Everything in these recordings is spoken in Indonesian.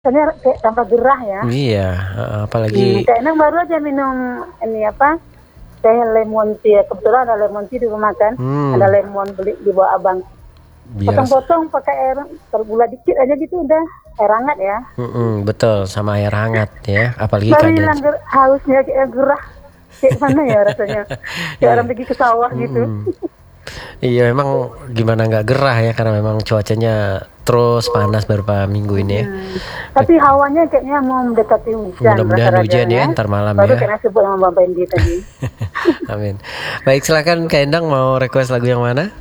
Rasanya kayak tambah gerah ya. Iya, apalagi Kak Endang baru aja minum ini apa? Teh lemon tea. Kebetulan ada lemon tea di rumah kan. Ada lemon beli di bawah abang. biasa. Potong-potong pakai air tergula dikit aja gitu udah air hangat ya. Betul, sama air hangat ya, apalagi Baru keadaan. hilang hausnya kayak gerah. Kayak mana ya rasanya? Kayak orang pergi ke sawah gitu. Iya, memang gimana nggak gerah ya, karena memang cuacanya terus panas beberapa minggu ini ya. Tapi hawanya kayaknya mau mendekati hujan. Mudah-mudahan hujan ya, ntar malam Baru ya. kayaknya sebut sama Bang Pendi tadi. Amin. Baik, silakan Kak Endang mau request lagu yang mana?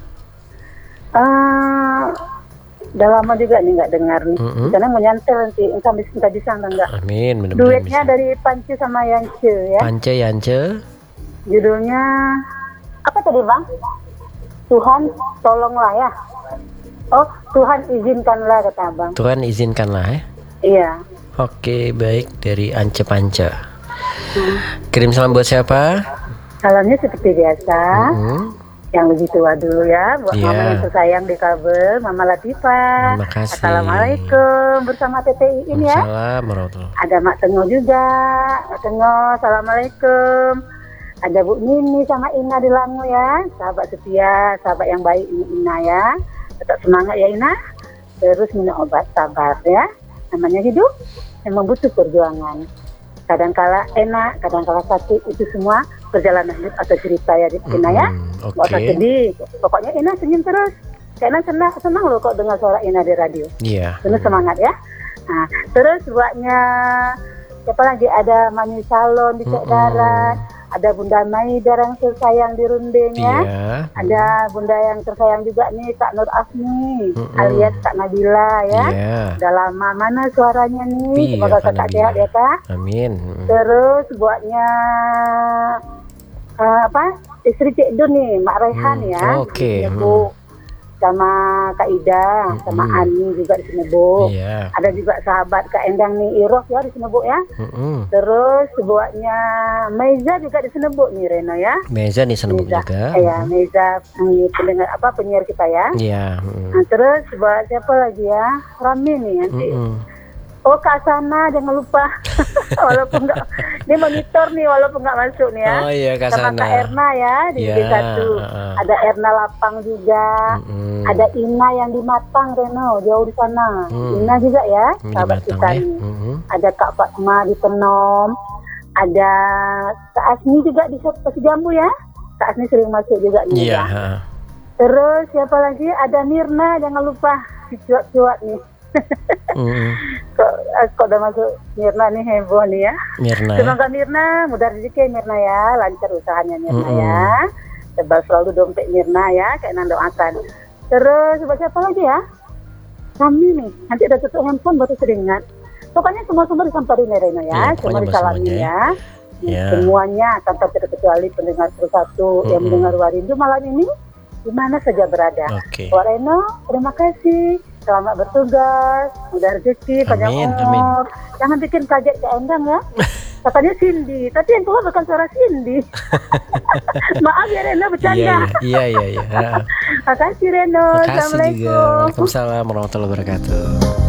Udah lama juga nih nggak dengar nih. Karena mau nyantel nanti, entah bisa enggak. Amin, mudah-mudahan Duetnya bisa. dari Pance sama Yance ya. Pance Yance. Judulnya apa tadi Bang? Tuhan tolonglah ya. Oh, Tuhan izinkanlah kata Abang. Tuhan izinkanlah ya. Iya. Oke, baik, dari Ance Pance. Kirim salam buat siapa? Salamnya seperti biasa. Yang lebih tua dulu ya, buat mama yang tersayang di kabel, Mama Latifah. Terima kasih. Assalamualaikum bersama TTI ini ya. Assalamualaikum warahmatullahi. Ada Mak Tengah juga. Mak Tengah, assalamualaikum. Ada Bu Nini sama Ina di Langu ya, sahabat setia, sahabat yang baik ini Ina ya. Tetap semangat ya Ina. Terus minum obat sabar ya. Namanya hidup memang butuh perjuangan. Kadang-kala enak, kadang-kala sakit, itu semua perjalanan hidup atau cerita ya Ina ya. Nggak usah sedih. Pokoknya Ina senyum terus. Karena senang loh kok dengar suara Ina di radio. Iya. Penuh semangat ya. Nah, terus buatnya siapa lagi, ada Mami Salon di Cek Darat, ada Bunda Maida yang tersayang di Rundeng ya. Ada Bunda yang tersayang juga nih Kak Nur Afni alias Kak Nabila ya. Udah lama mana suaranya nih. Semoga kakak sehat ya Kak. Amin. Terus buatnya istri Cik Dun nih, Mak Raihan ya. Oke. Sama Kak Ida, sama Ani juga di Sinebuk. Ada juga sahabat Kak Endang nih, Iroh ya di Sinebuk ya. Terus buatnya Meza juga di Sinebuk nih Reno ya. Meza di Sinebuk juga. Iya, Meza pendengar penyiar kita ya. Iya. Nah, terus buat siapa lagi ya? Rame nih nanti. Oh Kak Sana jangan lupa. Walaupun enggak, dia monitor nih walaupun enggak masuk nih ya. Oh iya Kak Sana. Sama Kak Erna ya di B1. Ada Erna Lapang juga. Ada Ina yang di Matang Reno, jauh di sana. Ina juga ya, sahabat kita nih. Ada Kak Fatma di Tenom. Ada Kak Asni juga di Pasi Jambu ya. Kak Asni sering masuk juga nih. Iya. Terus siapa lagi? Ada Mirna, jangan lupa si cuat-cuat nih. Kok udah masuk Mirna nih, heboh nih ya. Mirna. Semoga Mirna mudah rezeki Mirna ya, lancar usahanya Mirna ya. Tebal selalu dompet Mirna ya, kayak Nando akan. Terus siapa lagi ya? Kami nih, nanti ada tutup handphone baru teringat. Pokoknya semua disampaikan Reno ya, semua disalamin ya. Semuanya tanpa terkecuali pendengar satu yang mendengar Warindu malam ini di mana saja berada. Wak Reno, terima kasih. Selamat bertugas, mudah rezeki, panjang umur. Jangan bikin kaget ke Endang ya. Katanya Cindy, tapi yang keluar bukan suara Cindy. Maaf ya Reno, bercanda. Iya. Makasih Reno. Makasih juga. Waalaikumsalam warahmatullahi wabarakatuh.